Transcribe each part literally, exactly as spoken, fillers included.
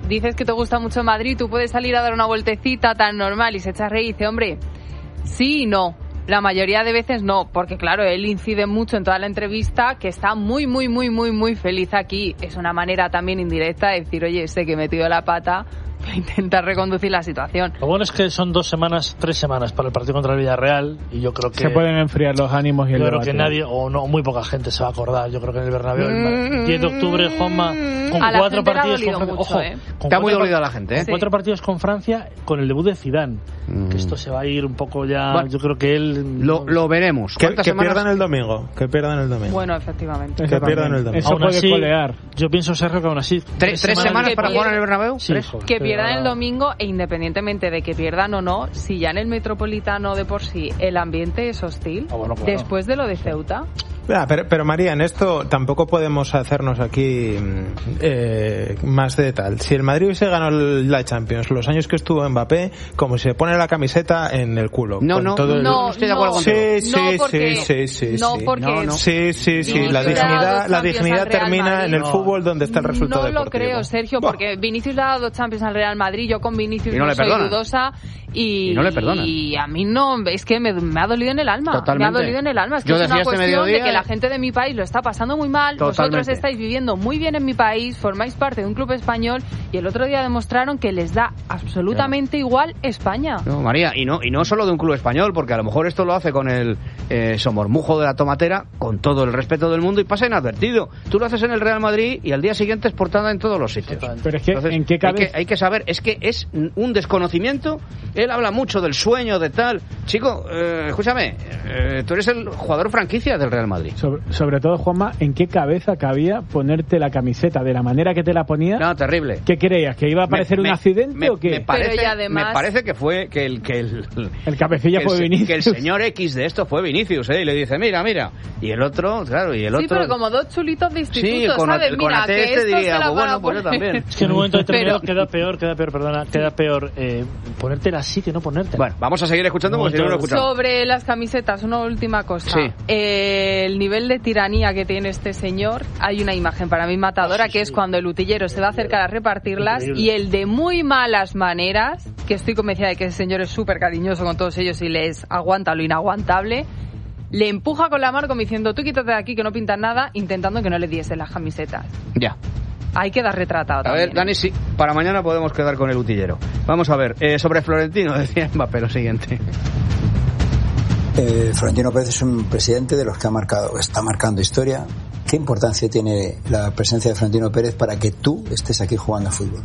dices que te gusta mucho Madrid, tú puedes salir a dar una vueltecita tan normal y se echa a reír y dice, hombre, sí y no. La mayoría de veces no, porque claro, él incide mucho en toda la entrevista que está muy, muy, muy, muy, muy feliz aquí. Es una manera también indirecta de decir, oye, sé que he metido la pata, voy a intentar reconducir la situación. Lo bueno es que son dos semanas, tres semanas para el partido contra el Villarreal y yo creo que... Se pueden enfriar los ánimos y el Yo creo debate. que nadie, o no, muy poca gente se va a acordar. Yo creo que en el Bernabéu, el diez de octubre, Juanma, con a cuatro partidos con con Francia. mucho, Ojo, ¿eh? con Está muy cuatro, dolida la gente, ¿eh? con cuatro Sí. partidos con Francia, con el debut de Zidane. Mm. Que esto se va a ir un poco ya... Bueno, yo creo que él... Lo, lo veremos. Que, ¿Cuántas que semanas? pierdan el domingo. Que pierdan el domingo. Bueno, efectivamente. Eso que pierdan también. el domingo. Eso Aún puede así, colear. Yo pienso, Sergio, que aún así... ¿Tres, tres semanas que para pierde- jugar en el Bernabéu? Sí, ¿Tres? joder, Que pero pierdan ahora- el domingo e independientemente de que pierdan o no, si ya en el Metropolitano de por sí el ambiente es hostil, Ah, bueno, claro. después de lo de Ceuta... Ah, pero, pero María, en esto tampoco podemos hacernos aquí eh, más de tal. Si el Madrid se ganó la Champions los años que estuvo Mbappé, como se pone la camiseta en el culo. No, con no, todo el- no, estoy de acuerdo contigo. Sí, sí, No, porque- sí, sí, sí, no, sí. porque- No, no. Sí, sí, sí. Vinicius La le ha dado dignidad, dos la Champions dignidad al Real termina Madrid. en el No. fútbol donde está el resultado No lo deportivo. creo, Sergio, Buah. porque Vinicius le ha dado dos Champions al Real Madrid, yo con Vinicius Y no no, le soy perdonan. dudosa y, Y no le perdonan. y a mí no, es que me, me ha dolido en el alma, Totalmente. me ha dolido en el alma, es que Yo es decía una este cuestión de mediodía- que la gente de mi país lo está pasando muy mal, vosotros Totalmente. estáis viviendo muy bien en mi país, formáis parte de un club español y el otro día demostraron que les da absolutamente igual España. No, María, y no, y no solo de un club español, porque a lo mejor esto lo hace con el eh, somormujo de la tomatera, con todo el respeto del mundo y pasa inadvertido. Tú lo haces en el Real Madrid y al día siguiente es portada en todos los sitios. Pero es que, Entonces, ¿en qué hay cabeza? que, hay que saber, es que es un desconocimiento. Él habla mucho del sueño, de tal. Chico, eh, escúchame, eh, tú eres el jugador franquicia del Real Madrid. Sobre, sobre todo, Juanma, ¿en qué cabeza cabía ponerte la camiseta de la manera que te la ponía? No, terrible. ¿Qué creías? ¿Que iba a parecer Me- un me- accidente me, o qué? Me parece, Pero y además- me parece que fue que el que el, El cabecilla que el fue se- Vinicius. que el señor X de esto fue Vinicius, ¿eh? Y le dice, mira, mira. Y el otro, claro, y el Sí, otro... pero como dos chulitos de instituto, Sí, con ¿sabes? el Mira, Conate que este esto diría, se la pues van a bueno, pues yo poner. también. Es que en un momento determinado Pero- queda peor, queda peor, perdona, queda peor eh, ponértela así que no ponértela. Bueno, vamos a seguir escuchando porque si no, no escuchamos. Sobre las camisetas, una última cosa. Sí. Eh, el nivel de tiranía que tiene este señor, hay una imagen para mí matadora, Ah, sí, que sí. es cuando el utillero se va a acercar a repartirlas Increíble. y el de muy malas maneras, que estoy convencida de que ese señor es súper cariñoso con todos ellos y les aguanta lo inaguantable, le empuja con la mano como diciendo, tú quítate de aquí que no pintas nada, intentando que no le diese las camisetas. Ya. Hay que dar retratado A también. ver, Dani, sí, para mañana podemos quedar con el utillero. Vamos a ver, eh, sobre Florentino, decía Mbappé lo siguiente. Eh, Florentino Pérez es un presidente de los que ha marcado, está marcando historia. ¿Qué importancia tiene la presencia de Florentino Pérez para que tú estés aquí jugando a fútbol?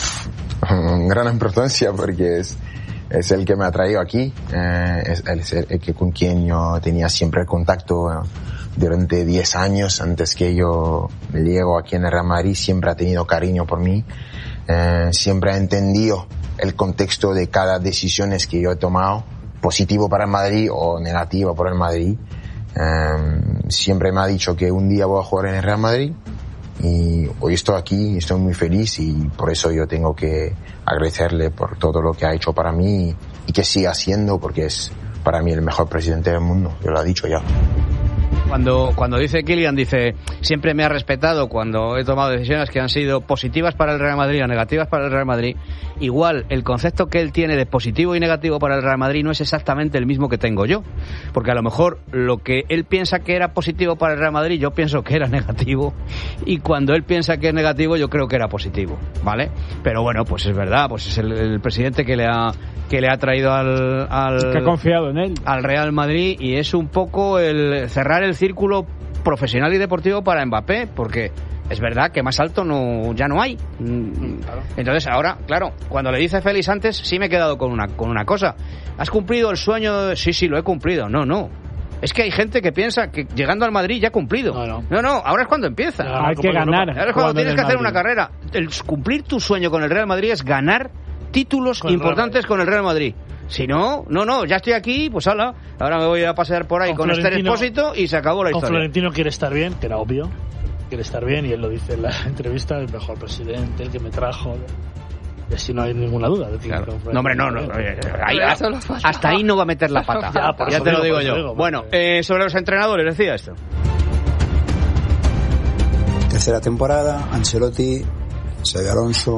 Gran importancia porque es, es el que me ha traído aquí, eh, es, es el, el que con quien yo tenía siempre contacto eh, durante diez años antes que yo llego aquí en el Real Madrid, siempre ha tenido cariño por mí, eh, siempre ha entendido el contexto de cada decisión que yo he tomado, positivo para el Madrid o negativo para el Madrid. Eh, siempre me ha dicho que un día voy a jugar en el Real Madrid y hoy estoy aquí, estoy muy feliz y por eso yo tengo que agradecerle por todo lo que ha hecho para mí y que siga haciendo porque es para mí el mejor presidente del mundo, yo lo he dicho ya. Cuando, cuando dice Kylian, dice, siempre me ha respetado cuando he tomado decisiones que han sido positivas para el Real Madrid o negativas para el Real Madrid. Igual, el concepto que él tiene de positivo y negativo para el Real Madrid no es exactamente el mismo que tengo yo. Porque a lo mejor lo que él piensa que era positivo para el Real Madrid, yo pienso que era negativo. Y cuando él piensa que es negativo, yo creo que era positivo, ¿vale? Pero bueno, pues es verdad, pues es el, el presidente que le ha, que le ha traído al, al, Que ha confiado en él. al Real Madrid y es un poco el cerrar el círculo profesional y deportivo para Mbappé, porque es verdad que más alto no ya no hay. Entonces ahora, claro, cuando le dice Félix antes, sí me he quedado con una con una cosa. ¿Has cumplido el sueño? De... Sí, sí, lo he cumplido. No, no. Es que hay gente que piensa que llegando al Madrid ya ha cumplido. No, no. No, no, ahora es cuando empieza. No, Hay que ganar. Ahora es cuando jugando tienes en que el hacer una Madrid. carrera. El cumplir tu sueño con el Real Madrid es ganar títulos Con el Real importantes con el Real Madrid. Si no, no, no, ya estoy aquí, pues hala, ahora me voy a pasear por ahí Con con, Esther Florentino- Expósito y se acabó la Con historia. Florentino quiere estar bien, que era obvio, quiere estar bien y él lo dice en la entrevista, el mejor presidente, el que me trajo. Y así no hay ninguna duda. De que Claro. con No, hombre, no, no. Florentino eh, está bien. ahí- Pero eso lo falta. hasta ahí no va a meter la pata. Ya, por ya eso te lo digo, digo por eso yo. digo, Bueno, porque- eh, sobre los entrenadores decía esto. Tercera temporada, Ancelotti, Xabi Alonso,